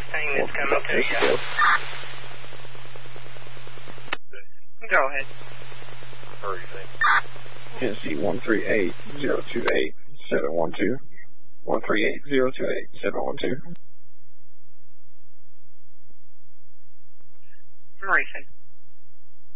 thing that's coming to you. Go ahead. Tennessee 138-028-712. 138-028-712. Maurice.